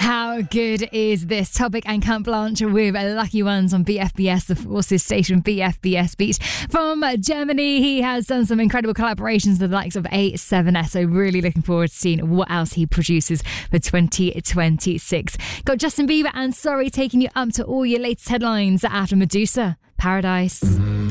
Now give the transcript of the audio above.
How good is this? Topic and Camp Blanche with Lucky Ones on BFBS, the Forces station BFBS Beat. From Germany, he has done some incredible collaborations with the likes of A7S, so really looking forward to seeing what else he produces for 2026. Got Justin Bieber and Sorry taking you up to all your latest headlines after Medusa, Paradise.